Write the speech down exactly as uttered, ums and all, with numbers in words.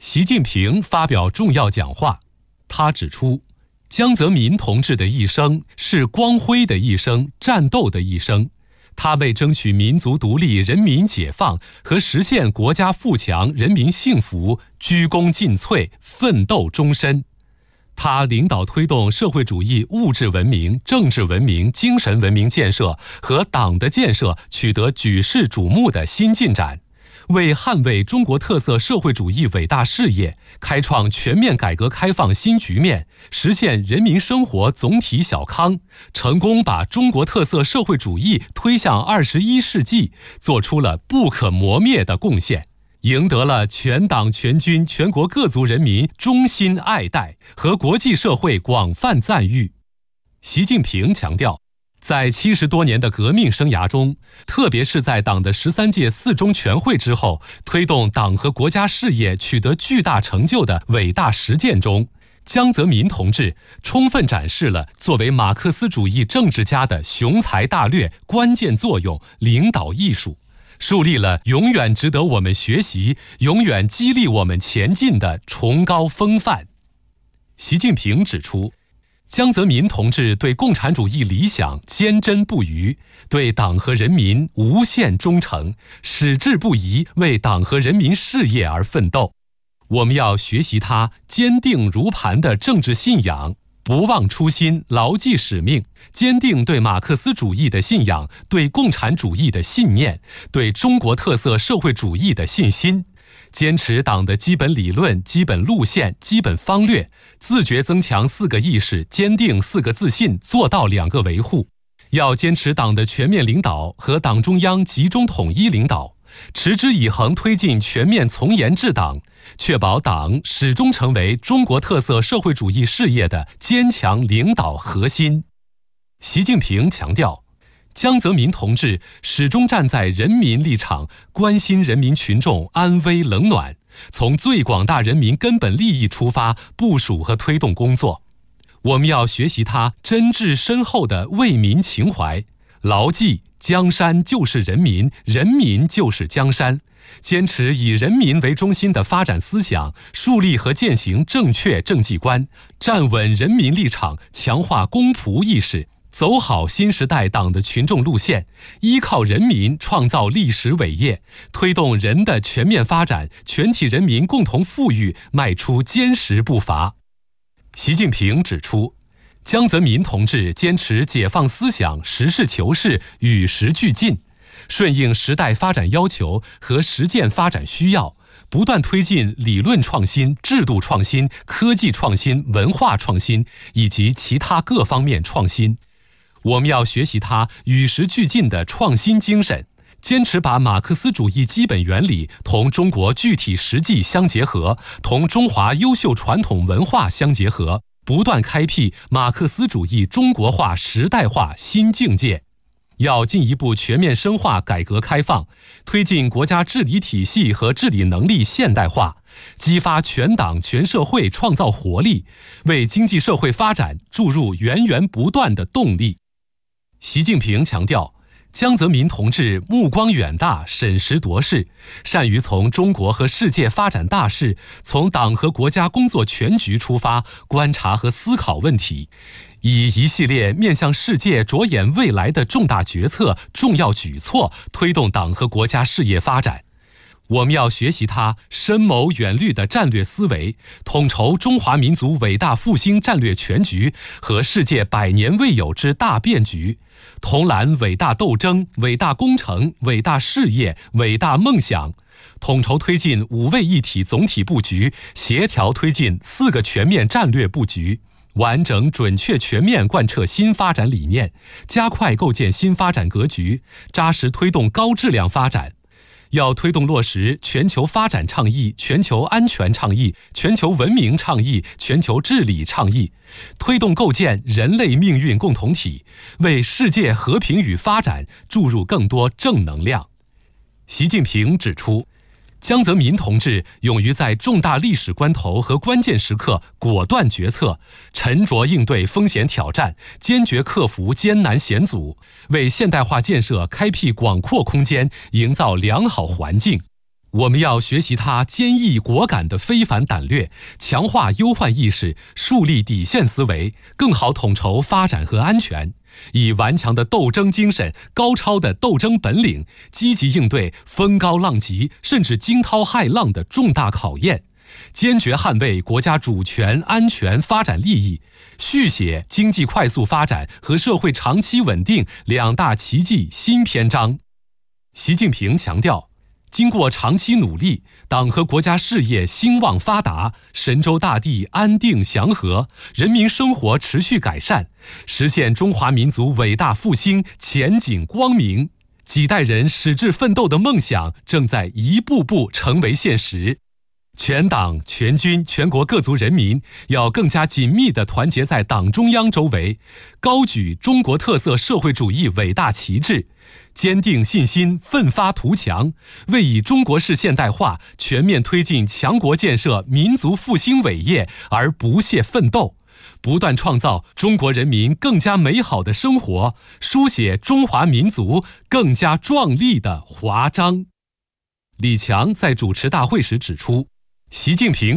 习近平发表重要讲话，他指出，江泽民同志的一生是光辉的一生，战斗的一生。他为争取民族独立、人民解放和实现国家富强、人民幸福，鞠躬尽瘁，奋斗终身。他领导推动社会主义物质文明、政治文明、精神文明建设和党的建设取得举世瞩目的新进展，为捍卫中国特色社会主义伟大事业，开创全面改革开放新局面，实现人民生活总体小康，成功把中国特色社会主义推向二十一世纪，做出了不可磨灭的贡献，赢得了全党全军全国各族人民衷心爱戴和国际社会广泛赞誉。习近平强调，在七十多年的革命生涯中，特别是在党的十三届四中全会之后，推动党和国家事业取得巨大成就的伟大实践中，江泽民同志充分展示了作为马克思主义政治家的雄才大略、关键作用、领导艺术，树立了永远值得我们学习、永远激励我们前进的崇高风范。习近平指出，江泽民同志对共产主义理想坚贞不渝，对党和人民无限忠诚，矢志不移为党和人民事业而奋斗。我们要学习他坚定如磐的政治信仰，不忘初心，牢记使命，坚定对马克思主义的信仰，对共产主义的信念，对中国特色社会主义的信心，坚持党的基本理论、基本路线、基本方略，自觉增强四个意识，坚定四个自信，做到两个维护。要坚持党的全面领导和党中央集中统一领导，持之以恒推进全面从严治党，确保党始终成为中国特色社会主义事业的坚强领导核心。习近平强调，江泽民同志始终站在人民立场，关心人民群众安危冷暖，从最广大人民根本利益出发，部署和推动工作。我们要学习他真挚深厚的为民情怀，牢记江山就是人民，人民就是江山，坚持以人民为中心的发展思想，树立和践行正确政绩观，站稳人民立场，强化公仆意识，走好新时代党的群众路线，依靠人民创造历史伟业，推动人的全面发展、全体人民共同富裕迈出坚实步伐。习近平指出，江泽民同志坚持解放思想、实事求是、与时俱进，顺应时代发展要求和实践发展需要，不断推进理论创新、制度创新、科技创新、文化创新以及其他各方面创新。我们要学习他与时俱进的创新精神，坚持把马克思主义基本原理同中国具体实际相结合，同中华优秀传统文化相结合，不断开辟马克思主义中国化时代化新境界。要进一步全面深化改革开放，推进国家治理体系和治理能力现代化，激发全党全社会创造活力，为经济社会发展注入源源不断的动力。习近平强调，江泽民同志目光远大，审时度势，善于从中国和世界发展大势，从党和国家工作全局出发，观察和思考问题，以一系列面向世界、着眼未来的重大决策、重要举措，推动党和国家事业发展。我们要学习他深谋远虑的战略思维，统筹中华民族伟大复兴战略全局和世界百年未有之大变局，统揽伟大斗争、伟大工程、伟大事业、伟大梦想，统筹推进五位一体总体布局，协调推进四个全面战略布局，完整准确全面贯彻新发展理念，加快构建新发展格局，扎实推动高质量发展。要推动落实全球发展倡议、全球安全倡议、全球文明倡议、全球治理倡议，推动构建人类命运共同体，为世界和平与发展注入更多正能量。习近平指出，江泽民同志勇于在重大历史关头和关键时刻果断决策，沉着应对风险挑战，坚决克服艰难险阻，为现代化建设开辟广阔空间，营造良好环境。 我们要学习他坚毅果敢的非凡胆略，强化忧患意识，树立底线思维，更好统筹发展和安全，以顽强的斗争精神、高超的斗争本领，积极应对风高浪急甚至惊涛骇浪的重大考验，坚决捍卫国家主权、安全、发展利益，续写经济快速发展和社会长期稳定两大奇迹新篇章。习近平强调，经过长期努力，党和国家事业兴旺发达，神州大地安定祥和，人民生活持续改善，实现中华民族伟大复兴前景光明，几代人矢志奋斗的梦想正在一步步成为现实。全党全军全国各族人民要更加紧密地团结在党中央周围，高举中国特色社会主义伟大旗帜，坚定信心，奋发图强，为以中国式现代化全面推进强国建设、民族复兴伟业而不懈奋斗，不断创造中国人民更加美好的生活，书写中华民族更加壮丽的华章。李强在主持大会时指出，习近平